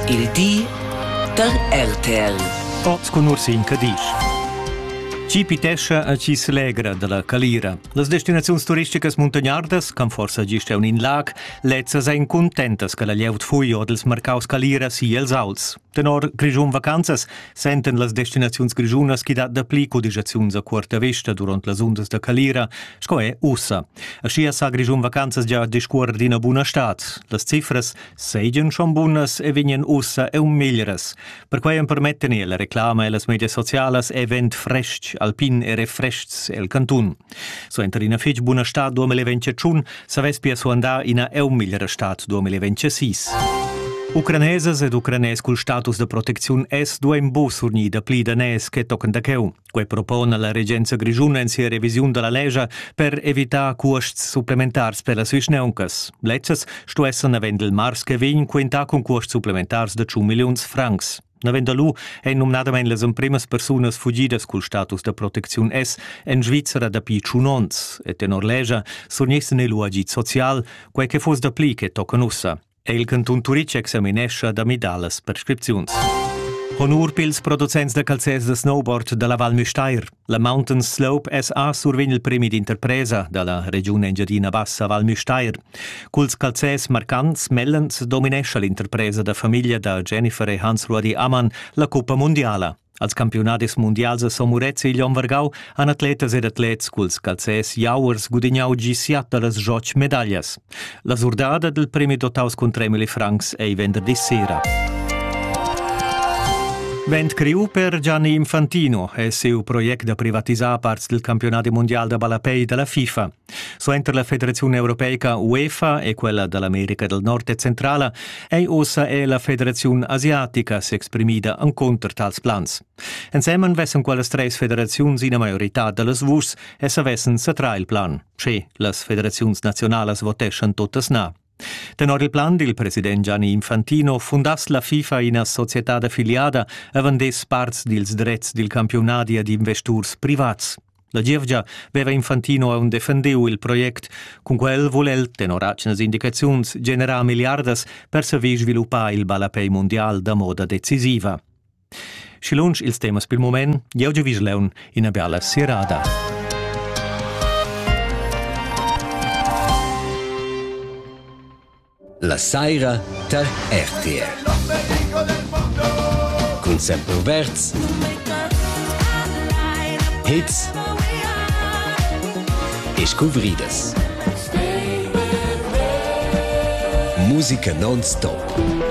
Il di der RTL. Oz con Ursin Cadiz. Ci pitescha a ci s'alegra della Calira. Las destinazioni turistiche montagnardas, can forsa giste un in lag, lezzas ein contentas che la lieut fui o dels marcaus Calira si els auls. Tenor grigiun vacanzas senten las destinazioni grigiunas chi dat d'aplico dijaziuns a quarta vista durant las undas de Calira, sco è ussa. Ascia sa grigiun vacanzas già discuor d'ina buna stat. Las cifras seigien schon bunas e vignen ussa e miglieras. Per quai permetteni la reclama e las medias socialas event fresch alpin e refreschts el cantun. So enter in a fitch buna stat 2021, saves pia so andà in a migliera stat 2026. Ucranesas ed ucranes cul status de protezione es duem bus urni da pli danes che tocan da cheu. Quei propone la regenza grigiuna in sia revisione della legge per evitare costs supplementars per las visneuncas. Letzes sto essen avendel mars che vegn quinta con costs supplementars de 2 milions francs. Navenda lu è nominadamein las imprimas personas fugidas cul status de protezione es en Svizzera da pi ciunons, et tenor legge surniessen lu agit social, quei che fos da pli che tocan ussa. E il cantun Turic examinescha da midalas prescripziuns. Honor pils producents de calzers de snowboard de la Val Müstair. La Mountain Slope SA survegn il premi d'interpresa de la regione engiadina bassa Val Müstair. Culs calzers marcants mellens dominescha l'interpresa da famiglia da Jennifer e Hans-Rudi Ammann la Coppa Mondiala. Als campionatis mondials a Somurezza e Lionvargau han atletas ed atlets culs calzers jauers gudignau gisiat de las joc medallas. La surdada del premi dotaus con 3 mili francs ei venerdì sera. Vent criu per Gianni Infantino e seu project da privatisar parts del campionato mondiale da balapei della FIFA. So enter la Federazione Europeica UEFA e quella dell'America del Nord e Centrale e ossa è la Federazione Asiatica si exprimida en contra tals plans. Insieme vessen quelles tres federazioni in majorità delle vus e se vessen se tra il plan. Che las federazioni nazionales voteschen totes na. Tenor il plan del president Gianni Infantino fundas la FIFA in a società affiliata e vendes parts dils drets del campionati ad investors privats. La Gievgia veva Infantino un defendeu il project con quel volel, tenor accenas indicaziuns, generà miliardas per saver sviluppare il balapei mondial da moda decisiva. Schilunch ils temas pil moment, jeuge visleun in a biala sierada. La Saira ter RTL con sempre Verz, hits e scovridas, musica non-stop.